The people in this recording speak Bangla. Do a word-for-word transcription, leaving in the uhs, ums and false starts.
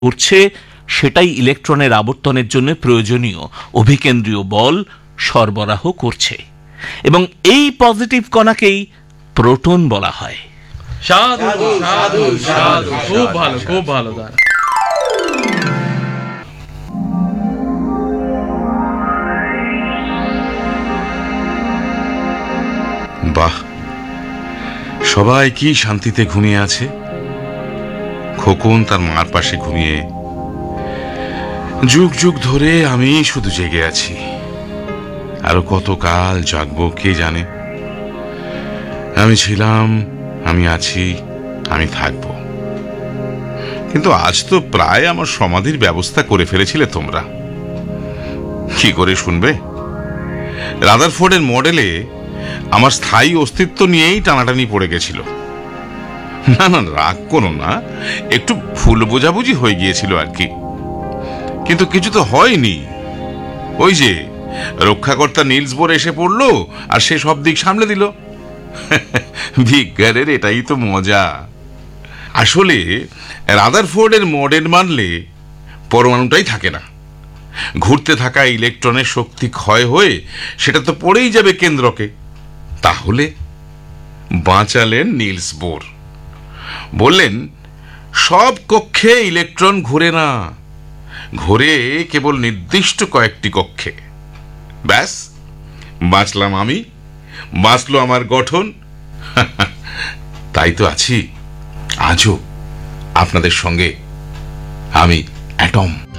করছে সেটাই ইলেকট্রনের আবর্তনের জন্য প্রয়োজনীয় অভিকেন্দ্রীয় বল সরবরাহ করছে, এবং এই পজিটিভ কণাকেই প্রোটন বলা হয়। সাধু সাধু সাধু, খুব ভালো খুব ভালো দাদা। বাহ, সবাই কি শান্তিতে ঘুমিয়ে আছে। খোকন তার মার পাশে ঘুমিয়ে, যুগ যুগ ধরে আমি শুধু জেগে আছি। আরো কতকাল জাগবো কে জানে। আমি ছিলাম, আমি আছি, আমি থাকব। কিন্তু আজ তো প্রায় আমার সমাধির ব্যবস্থা করে ফেলেছিলে তোমরা। কি করে শুনবে? রাদারফোর্ডের মডেলে আমার স্থায়ী অস্তিত্ব নিয়েই টানাটানি পড়ে গেছিল। না না, রাগ করো না, একটু ভুল বোঝাবুঝি হয়ে গিয়েছিল আর কি। কিন্তু কিছু তো হয়নি। ওই যে রক্ষাকর্তা নিলস বোর এসে পড়লো আর সে সব দিক সামলে দিল। বিজ্ঞানের এটাই তো মজা। আসলে রাদারফোর্ডের মডেল মানলে পরমাণুটাই থাকে না। ঘুরতে থাকা ইলেকট্রনের শক্তি ক্ষয় হয়ে সেটা তো পড়েই যাবে কেন্দ্রকে। তাহলে বাঁচালেন নিলস বোর। বললেন সব কক্ষে ইলেকট্রন ঘুরে না, ঘুরে কেবল নির্দিষ্ট কয়েকটি কক্ষে। ব্যাস, বাঁচলাম আমি, বাঁচলো আমার গঠন। তাই তো আছি আজও আপনাদের সঙ্গে, আমি অ্যাটম।